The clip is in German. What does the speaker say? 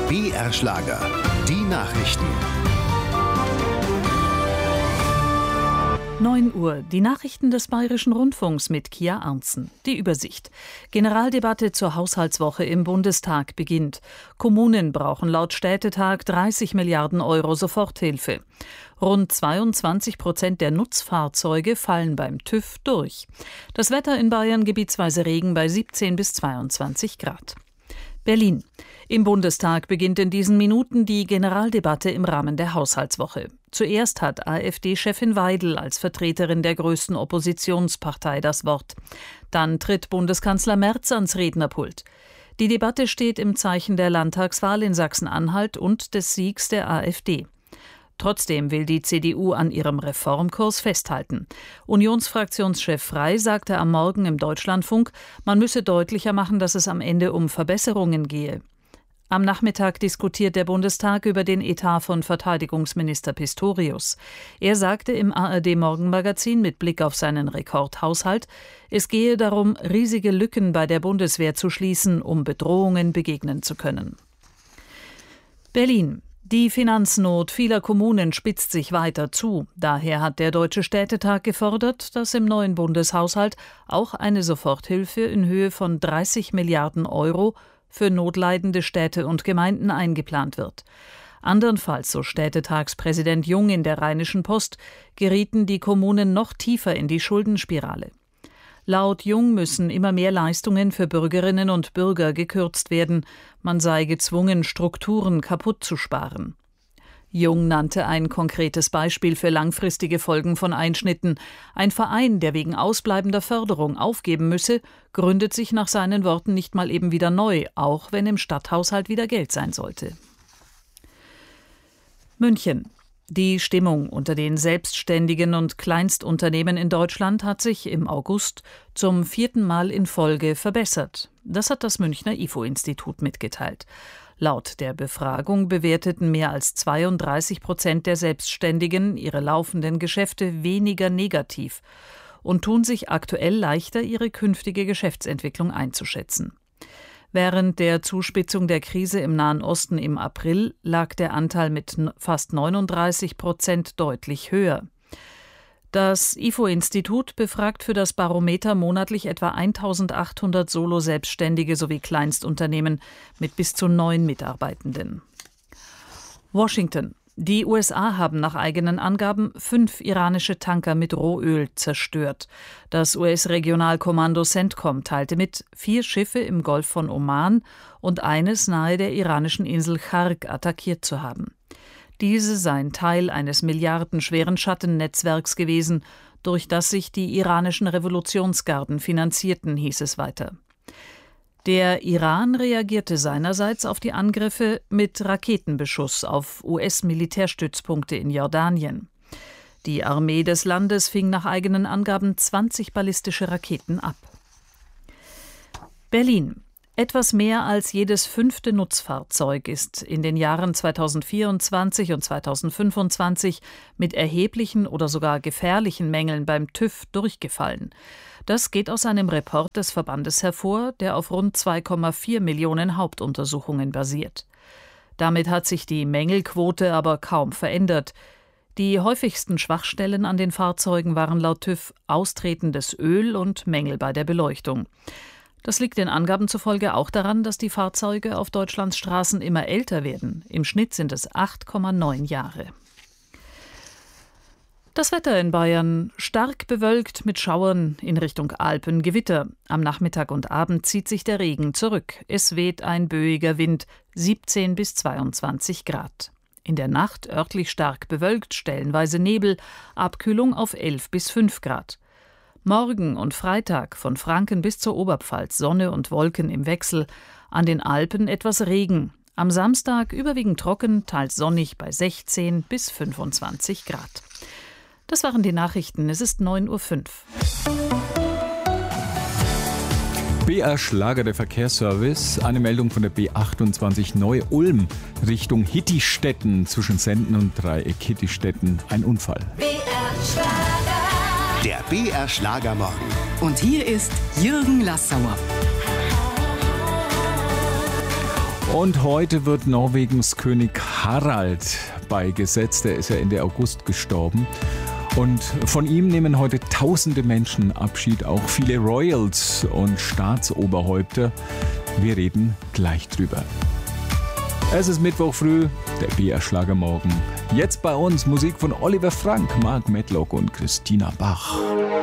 BR Schlager. Die Nachrichten. 9 Uhr. Die Nachrichten des Bayerischen Rundfunks mit Kia Arntzen. Die Übersicht. Generaldebatte zur Haushaltswoche im Bundestag beginnt. Kommunen brauchen laut Städtetag 30 Milliarden Euro Soforthilfe. Rund 22% der Nutzfahrzeuge fallen beim TÜV durch. Das Wetter in Bayern gebietsweise Regen bei 17 bis 22 Grad. Berlin. Im Bundestag beginnt in diesen Minuten die Generaldebatte im Rahmen der Haushaltswoche. Zuerst hat AfD-Chefin Weidel als Vertreterin der größten Oppositionspartei das Wort. Dann tritt Bundeskanzler Merz ans Rednerpult. Die Debatte steht im Zeichen der Landtagswahl in Sachsen-Anhalt und des Siegs der AfD. Trotzdem will die CDU an ihrem Reformkurs festhalten. Unionsfraktionschef Frey sagte am Morgen im Deutschlandfunk, man müsse deutlicher machen, dass es am Ende um Verbesserungen gehe. Am Nachmittag diskutiert der Bundestag über den Etat von Verteidigungsminister Pistorius. Er sagte im ARD-Morgenmagazin mit Blick auf seinen Rekordhaushalt, es gehe darum, riesige Lücken bei der Bundeswehr zu schließen, um Bedrohungen begegnen zu können. Berlin. Die Finanznot vieler Kommunen spitzt sich weiter zu. Daher hat der Deutsche Städtetag gefordert, dass im neuen Bundeshaushalt auch eine Soforthilfe in Höhe von 30 Milliarden Euro für notleidende Städte und Gemeinden eingeplant wird. Andernfalls, so Städtetagspräsident Jung in der Rheinischen Post, gerieten die Kommunen noch tiefer in die Schuldenspirale. Laut Jung müssen immer mehr Leistungen für Bürgerinnen und Bürger gekürzt werden. Man sei gezwungen, Strukturen kaputt zu sparen. Jung nannte ein konkretes Beispiel für langfristige Folgen von Einschnitten. Ein Verein, der wegen ausbleibender Förderung aufgeben müsse, gründet sich nach seinen Worten nicht mal eben wieder neu, auch wenn im Stadthaushalt wieder Geld sein sollte. München. Die Stimmung unter den Selbstständigen und Kleinstunternehmen in Deutschland hat sich im August zum 4. Mal in Folge verbessert. Das hat das Münchner IFO-Institut mitgeteilt. Laut der Befragung bewerteten mehr als 32% der Selbstständigen ihre laufenden Geschäfte weniger negativ und tun sich aktuell leichter, ihre künftige Geschäftsentwicklung einzuschätzen. Während der Zuspitzung der Krise im Nahen Osten im April lag der Anteil mit fast 39% deutlich höher. Das IFO-Institut befragt für das Barometer monatlich etwa 1.800 Solo-Selbstständige sowie Kleinstunternehmen mit bis zu 9 Mitarbeitenden. Washington. Die USA haben nach eigenen Angaben 5 iranische Tanker mit Rohöl zerstört. Das US-Regionalkommando CENTCOM teilte mit, 4 Schiffe im Golf von Oman und eines nahe der iranischen Insel Chark attackiert zu haben. Diese seien Teil eines milliardenschweren Schattennetzwerks gewesen, durch das sich die iranischen Revolutionsgarden finanzierten, hieß es weiter. Der Iran reagierte seinerseits auf die Angriffe mit Raketenbeschuss auf US-Militärstützpunkte in Jordanien. Die Armee des Landes fing nach eigenen Angaben 20 ballistische Raketen ab. Berlin. Etwas mehr als jedes 5. Nutzfahrzeug ist in den Jahren 2024 und 2025 mit erheblichen oder sogar gefährlichen Mängeln beim TÜV durchgefallen. Das geht aus einem Report des Verbandes hervor, der auf rund 2,4 Millionen Hauptuntersuchungen basiert. Damit hat sich die Mängelquote aber kaum verändert. Die häufigsten Schwachstellen an den Fahrzeugen waren laut TÜV austretendes Öl und Mängel bei der Beleuchtung. Das liegt den Angaben zufolge auch daran, dass die Fahrzeuge auf Deutschlands Straßen immer älter werden. Im Schnitt sind es 8,9 Jahre. Das Wetter in Bayern: stark bewölkt mit Schauern in Richtung Alpen, Gewitter. Am Nachmittag und Abend zieht sich der Regen zurück. Es weht ein böiger Wind, 17 bis 22 Grad. In der Nacht örtlich stark bewölkt, stellenweise Nebel, Abkühlung auf 11 bis 5 Grad. Morgen und Freitag von Franken bis zur Oberpfalz Sonne und Wolken im Wechsel, an den Alpen etwas Regen. Am Samstag überwiegend trocken, teils sonnig bei 16 bis 25 Grad. Das waren die Nachrichten. Es ist 9:05 Uhr. BR Schlager, der Verkehrsservice. Eine Meldung von der B28 Neu-Ulm Richtung Hittistetten zwischen Senden und Dreieck Hittistetten. Ein Unfall. BR Schlager. Der BR Schlagermorgen. Und hier ist Jürgen Lassauer. Und heute wird Norwegens König Harald beigesetzt. Der ist ja Ende August gestorben. Und von ihm nehmen heute tausende Menschen Abschied, auch viele Royals und Staatsoberhäupter. Wir reden gleich drüber. Es ist Mittwoch früh, der BR Schlagermorgen. Jetzt bei uns Musik von Oliver Frank, Mark Medlock und Christina Bach.